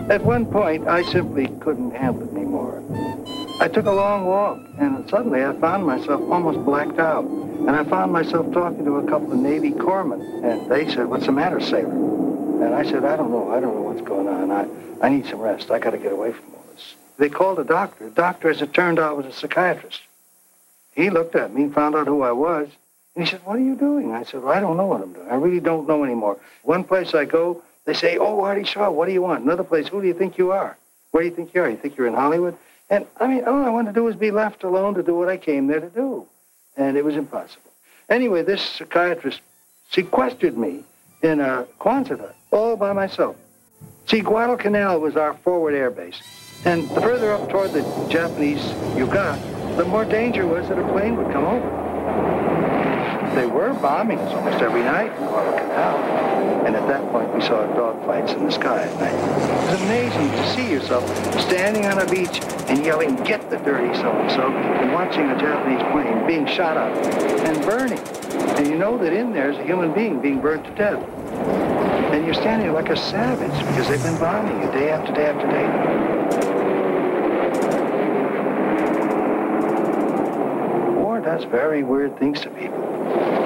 At one point, I simply couldn't handle it anymore. I took a long walk, and suddenly I found myself almost blacked out. And I found myself talking to a couple of Navy corpsmen, and they said, "What's the matter, sailor?" And I said, I don't know what's going on. I need some rest. I got to get away from all this. They called a doctor. The doctor, as it turned out, was a psychiatrist. He looked at me, found out who I was, and he said, "What are you doing?" I said, "Well, I don't know what I'm doing. I really don't know anymore. One place I go, they say, 'Oh, Artie Shaw, what do you want?' Another place, 'Who do you think you are? Where do you think you are? You think you're in Hollywood?' And, I mean, all I wanted to do was be left alone to do what I came there to do. And it was impossible. Anyway, this psychiatrist sequestered me in a Quonset hut, all by myself. See, Guadalcanal was our forward air base. And the further up toward the Japanese you got, the more danger was that a plane would come over. They were bombing us almost every night in Guadalcanal. And at that point, we saw dogfights in the sky at night. It was amazing to see yourself standing on a beach and yelling, "Get the dirty so-and-so," and watching a Japanese plane being shot up and burning. And you know that in there is a human being being burned to death. And you're standing like a savage because they've been bombing you day after day after day. War does very weird things to people.